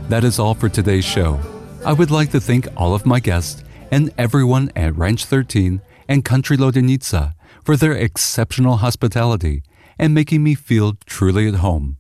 That is all for today's show. I would like to thank all of my guests and everyone at Ranch 13 and Country Lodenica for their exceptional hospitality and making me feel truly at home.